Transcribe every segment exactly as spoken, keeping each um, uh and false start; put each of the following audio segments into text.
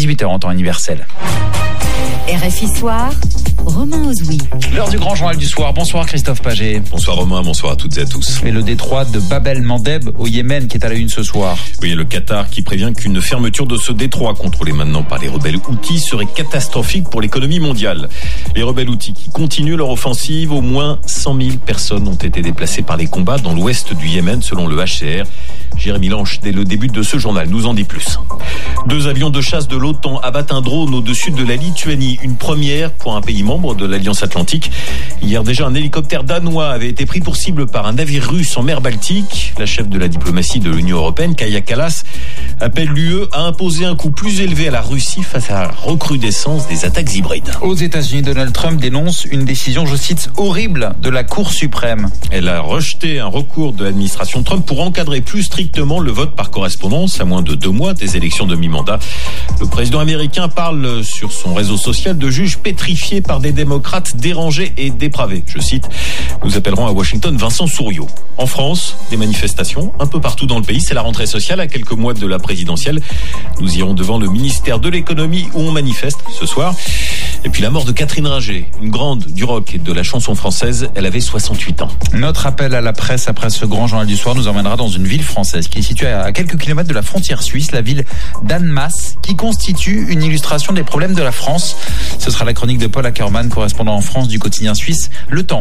dix-huit heures en temps universel. R F I Soir, Romain Ozoui. L'heure du grand journal du soir. Bonsoir Christophe Paget. Bonsoir Romain, bonsoir à toutes et à tous. Et le détroit de Bab el-Mandeb au Yémen qui est à la une ce soir. Oui, le Qatar qui prévient qu'une fermeture de ce détroit contrôlé maintenant par les rebelles houthis serait catastrophique pour l'économie mondiale. Les rebelles houthis qui continuent leur offensive, au moins cent mille personnes ont été déplacées par les combats dans l'ouest du Yémen selon le H C R. Jérémy Lange, dès le début de ce journal, nous en dit plus. Deux avions de chasse de l'OTAN abattent un drone au-dessus de la Lituanie. Une première pour un pays membre de l'Alliance Atlantique. Hier déjà, un hélicoptère danois avait été pris pour cible par un navire russe en mer Baltique. La chef de la diplomatie de l'Union européenne, Kaja Kallas, appelle l'U E à imposer un coût plus élevé à la Russie face à la recrudescence des attaques hybrides. Aux États-Unis, Donald Trump dénonce une décision, je cite, horrible de la Cour suprême. Elle a rejeté un recours de l'administration Trump pour encadrer plus strictement le vote par correspondance à moins de deux mois des élections de mi-mandat. Le président américain parle sur son réseau social de juges pétrifiés par des démocrates dérangés et dépravés. Je cite, nous appellerons à Washington Vincent Souriau. En France, des manifestations un peu partout dans le pays. C'est la rentrée sociale à quelques mois de la présidentielle. Nous irons devant le ministère de l'économie où on manifeste ce soir. Et puis la mort de Catherine Ringer, une grande du rock et de la chanson française. Elle avait soixante-huit ans. Notre appel à la presse après ce grand journal du soir nous emmènera dans une ville française qui est située à quelques kilomètres de la frontière suisse, la ville d'Annemasse, qui constitue une illustration des problèmes de la France. Ce sera la chronique de Paul Ackermann, correspondant en France du quotidien suisse Le Temps.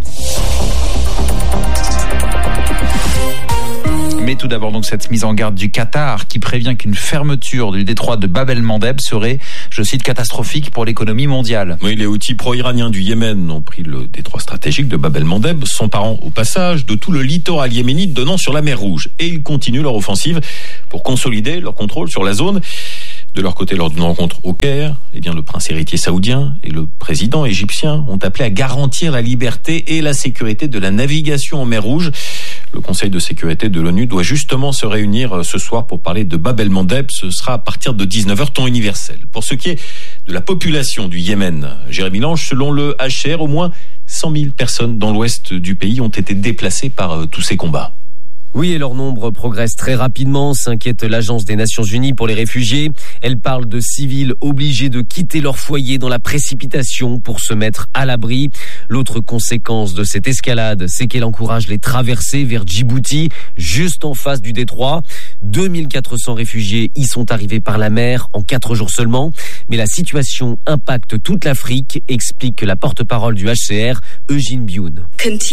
Mais tout d'abord donc cette mise en garde du Qatar qui prévient qu'une fermeture du détroit de Bab el-Mandeb serait, je cite, catastrophique pour l'économie mondiale. Oui, les Houthis pro-iraniens du Yémen ont pris le détroit stratégique de Bab el-Mandeb, s'emparant au passage de tout le littoral yéménite donnant sur la mer Rouge. Et ils continuent leur offensive pour consolider leur contrôle sur la zone. De leur côté, lors d'une rencontre au Caire, eh bien, le prince héritier saoudien et le président égyptien ont appelé à garantir la liberté et la sécurité de la navigation en mer Rouge. Le Conseil de sécurité de l'ONU doit justement se réunir ce soir pour parler de Bab el-Mandeb. Ce sera à partir de dix-neuf heures, temps universel. Pour ce qui est de la population du Yémen, Jérémy Lange, selon le H C R, au moins cent mille personnes dans l'ouest du pays ont été déplacées par euh, tous ces combats. Oui, et leur nombre progresse très rapidement, s'inquiète l'Agence des Nations Unies pour les réfugiés. Elle parle de civils obligés de quitter leur foyer dans la précipitation pour se mettre à l'abri. L'autre conséquence de cette escalade, c'est qu'elle encourage les traversées vers Djibouti, juste en face du détroit. deux mille quatre cents réfugiés y sont arrivés par la mer en quatre jours seulement. Mais la situation impacte toute l'Afrique, explique la porte-parole du H C R, Eugene Bioun.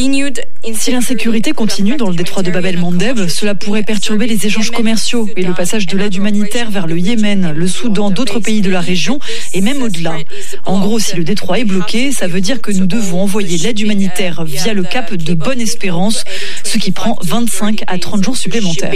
Si l'insécurité continue dans le détroit de Bab el-Mandeb, cela pourrait perturber les échanges commerciaux et le passage de l'aide humanitaire vers le Yémen, le Soudan, d'autres pays de la région et même au-delà. En gros, si le détroit est bloqué, ça veut dire que nous devons envoyer l'aide humanitaire via le cap de Bonne-Espérance, ce qui prend vingt-cinq à trente jours supplémentaires.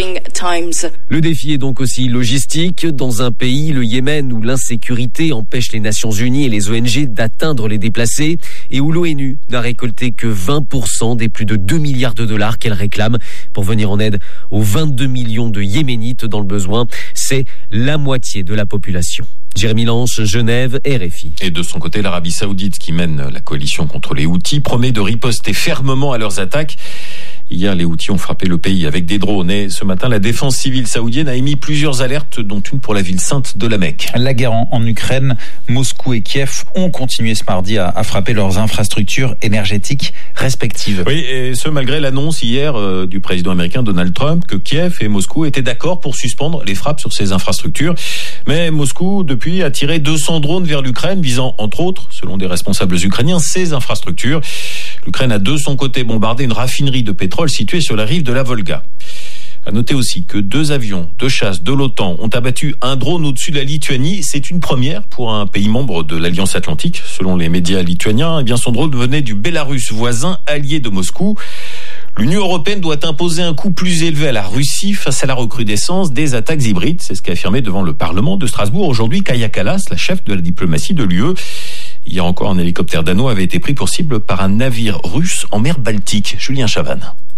Le défi est donc aussi logistique. Dans un pays, le Yémen, où l'insécurité empêche les Nations Unies et les O N G d'atteindre les déplacés et où l'ONU n'a récolté que vingt pour cent des plus de deux milliards de dollars qu'elle réclame pour venir en aide aux vingt-deux millions de Yéménites dans le besoin. C'est la moitié de la population. Jérémy Lange, Genève, R F I. Et de son côté, l'Arabie Saoudite, qui mène la coalition contre les Houthis, promet de riposter fermement à leurs attaques. Hier, les Houthis ont frappé le pays avec des drones et ce matin, la défense civile saoudienne a émis plusieurs alertes, dont une pour la ville sainte de la Mecque. La guerre en, en Ukraine, Moscou et Kiev ont continué ce mardi à, à frapper leurs infrastructures énergétiques respectives. Oui, et ce malgré l'annonce hier euh, du président américain Donald Trump que Kiev et Moscou étaient d'accord pour suspendre les frappes sur ces infrastructures. Mais Moscou, depuis, a tiré deux cents drones vers l'Ukraine, visant entre autres, selon des responsables ukrainiens, ces infrastructures. L'Ukraine a de son côté bombardé une raffinerie de pétrole située sur la rive de la Volga. À noter aussi que deux avions de chasse de l'OTAN ont abattu un drone au-dessus de la Lituanie. C'est une première pour un pays membre de l'Alliance Atlantique. Selon les médias lituaniens, eh bien son drone venait du Bélarus voisin, allié de Moscou. L'Union européenne doit imposer un coût plus élevé à la Russie face à la recrudescence des attaques hybrides. C'est ce qu'a affirmé devant le Parlement de Strasbourg aujourd'hui Kaja Kallas, la chef de la diplomatie de l'U E. Hier encore, un hélicoptère danois avait été pris pour cible par un navire russe en mer Baltique. Julien Chavannes.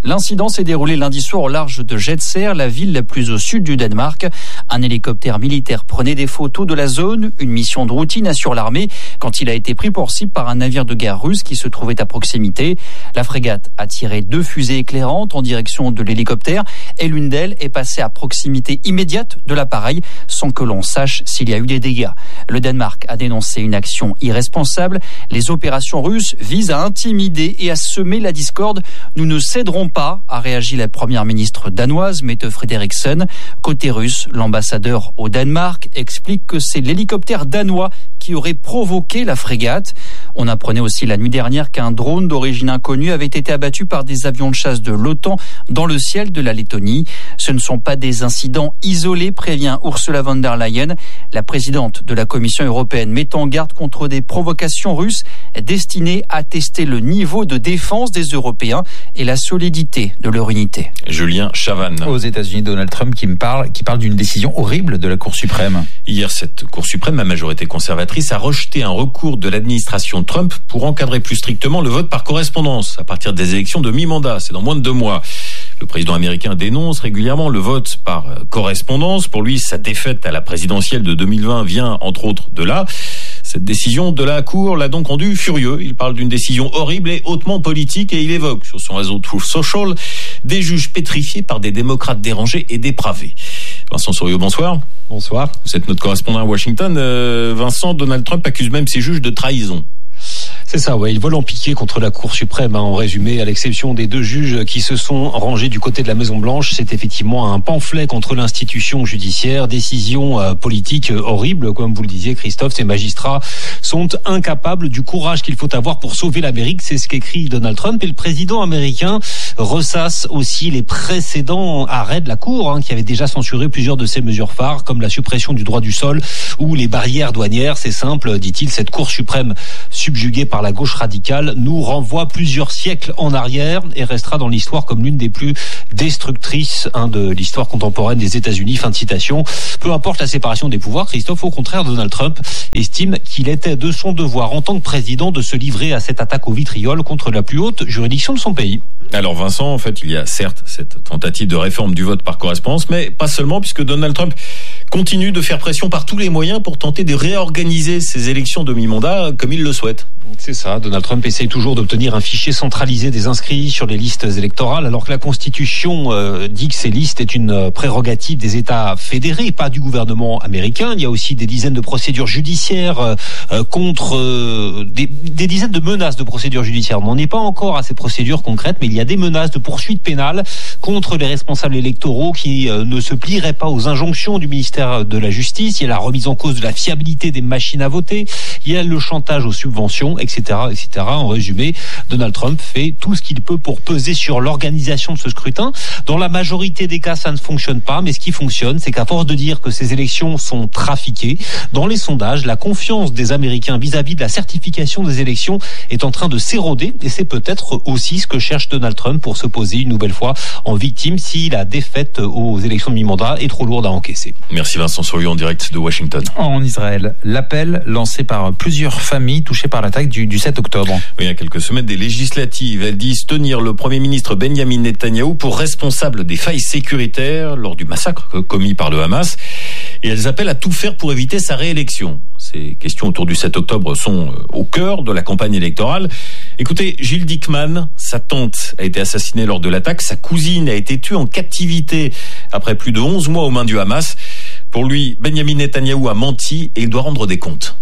L'incident s'est déroulé lundi soir au large de Jetser, la ville la plus au sud du Danemark. Un hélicoptère militaire prenait des photos de la zone, une mission de routine assure l'armée, quand il a été pris pour cible par un navire de guerre russe qui se trouvait à proximité. La frégate a tiré deux fusées éclairantes en direction de l'hélicoptère et l'une d'elles est passée à proximité immédiate de l'appareil sans que l'on sache s'il y a eu des dégâts. Le Danemark a dénoncé une action irresponsable. Les opérations russes visent à intimider et à semer la discorde. Nous ne céderons pas, a réagi la première ministre danoise, Mette Frederiksen. Côté russe, l'ambassadeur au Danemark explique que c'est l'hélicoptère danois qui aurait provoqué la frégate. On apprenait aussi la nuit dernière qu'un drone d'origine inconnue avait été abattu par des avions de chasse de l'OTAN dans le ciel de la Lettonie. Ce ne sont pas des incidents isolés, prévient Ursula von der Leyen. La présidente de la Commission européenne met en garde contre des provocations russes destinées à tester le niveau de défense des Européens et la solidité de leur unité. Julien Chavannes. Aux États-Unis, Donald Trump qui me parle, qui parle d'une décision horrible de la Cour suprême. Hier, cette Cour suprême, la majorité conservatrice, a rejeté un recours de l'administration Trump pour encadrer plus strictement le vote par correspondance à partir des élections de mi-mandat. C'est dans moins de deux mois. Le président américain dénonce régulièrement le vote par correspondance. Pour lui, sa défaite à la présidentielle de deux mille vingt vient entre autres de là. Cette décision de la Cour l'a donc rendu furieux. Il parle d'une décision horrible et hautement politique et il évoque sur son réseau Truth Social des juges pétrifiés par des démocrates dérangés et dépravés. Vincent Souriau, bonsoir. Bonsoir. Vous êtes notre correspondant à Washington. Euh, Vincent, Donald Trump accuse même ses juges de trahison. C'est ça, ouais. Ils veulent en piquer contre la Cour suprême, hein, en résumé, à l'exception des deux juges qui se sont rangés du côté de la Maison-Blanche. C'est effectivement un pamphlet contre l'institution judiciaire, décision euh, politique euh, horrible, comme vous le disiez, Christophe. Ces magistrats sont incapables du courage qu'il faut avoir pour sauver l'Amérique. C'est ce qu'écrit Donald Trump. Et le président américain ressasse aussi les précédents arrêts de la Cour, hein, qui avait déjà censuré plusieurs de ces mesures phares, comme la suppression du droit du sol ou les barrières douanières. C'est simple, dit-il, cette Cour suprême subjuguée par la gauche radicale nous renvoie plusieurs siècles en arrière et restera dans l'histoire comme l'une des plus destructrices hein, de l'histoire contemporaine des États-Unis. Fin de citation. Peu importe la séparation des pouvoirs, Christophe, au contraire, Donald Trump estime qu'il était de son devoir en tant que président de se livrer à cette attaque au vitriol contre la plus haute juridiction de son pays. Alors Vincent, en fait, il y a certes cette tentative de réforme du vote par correspondance, mais pas seulement, puisque Donald Trump continue de faire pression par tous les moyens pour tenter de réorganiser ces élections de mi-mandat comme il le souhaite. C'est ça, Donald Trump essaye toujours d'obtenir un fichier centralisé des inscrits sur les listes électorales, alors que la Constitution euh, dit que ces listes est une prérogative des États fédérés, pas du gouvernement américain. Il y a aussi des dizaines de procédures judiciaires euh, contre... Euh, des, des dizaines de menaces de procédures judiciaires. On n'en est pas encore à ces procédures concrètes, mais il y a des menaces de poursuites pénales contre les responsables électoraux qui euh, ne se plieraient pas aux injonctions du ministère de la Justice. Il y a la remise en cause de la fiabilité des machines à voter. Il y a le chantage aux subventions, et cetera, et cetera. En résumé, Donald Trump fait tout ce qu'il peut pour peser sur l'organisation de ce scrutin. Dans la majorité des cas, ça ne fonctionne pas, mais ce qui fonctionne, c'est qu'à force de dire que ces élections sont trafiquées, dans les sondages, la confiance des Américains vis-à-vis de la certification des élections est en train de s'éroder, et c'est peut-être aussi ce que cherche Donald Trump pour se poser une nouvelle fois en victime si la défaite aux élections de mi-mandat est trop lourde à encaisser. Merci Vincent Souriau en direct de Washington. En Israël, l'appel lancé par plusieurs familles touchées par l'attaque du, du sept octobre. Oui, il y a quelques semaines, des législatives, elles disent tenir le Premier ministre Benyamin Netanyahou pour responsable des failles sécuritaires lors du massacre commis par le Hamas. Et elles appellent à tout faire pour éviter sa réélection. Ces questions autour du sept octobre sont au cœur de la campagne électorale. Écoutez, Gilles Dickmann, sa tante a été assassinée lors de l'attaque. Sa cousine a été tuée en captivité après plus de onze mois aux mains du Hamas. Pour lui, Benyamin Netanyahou a menti et il doit rendre des comptes.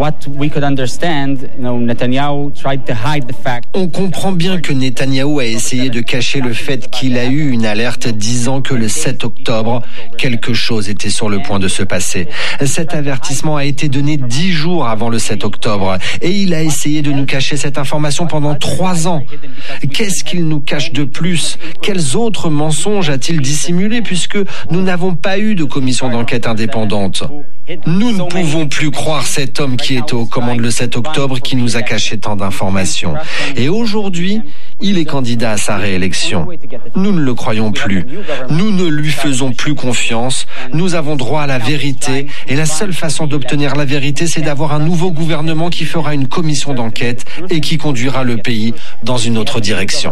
On comprend bien que Netanyahou a essayé de cacher le fait qu'il a eu une alerte disant que le sept octobre, quelque chose était sur le point de se passer. Cet avertissement a été donné dix jours avant le sept octobre et il a essayé de nous cacher cette information pendant trois ans. Qu'est-ce qu'il nous cache de plus? Quels autres mensonges a-t-il dissimulé puisque nous n'avons pas eu de commission d'enquête indépendante? Nous ne pouvons plus croire cet homme qui était aux commandes le sept octobre qui nous a caché tant d'informations. Et aujourd'hui, il est candidat à sa réélection. Nous ne le croyons plus. Nous ne lui faisons plus confiance. Nous avons droit à la vérité et la seule façon d'obtenir la vérité, c'est d'avoir un nouveau gouvernement qui fera une commission d'enquête et qui conduira le pays dans une autre direction.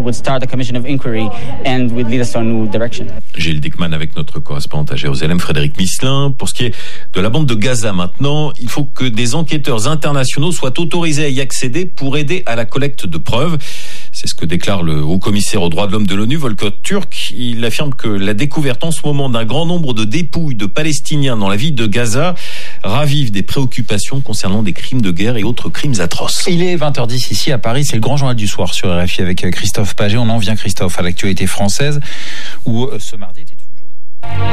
Gilles Dickman avec notre correspondant à Jérusalem, Frédéric Misselin. Pour ce qui est de la bande de Gaza maintenant, il faut que des enquêteurs internationaux soient autorisés à y accéder pour aider à la collecte de preuves. C'est ce que déclare le haut-commissaire aux droits de l'homme de l'ONU, Volker Turk. Il affirme que la découverte en ce moment d'un grand nombre de dépouilles de Palestiniens dans la ville de Gaza ravive des préoccupations concernant des crimes de guerre et autres crimes atroces. Il est vingt heures dix ici à Paris, c'est le grand journal du soir sur R F I avec Christophe Paget. On en vient, Christophe, à l'actualité française où ce mardi était une journée...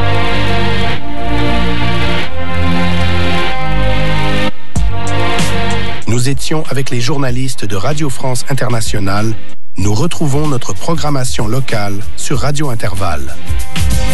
Nous étions avec les journalistes de Radio France Internationale. Nous retrouvons notre programmation locale sur Radio Intervalle.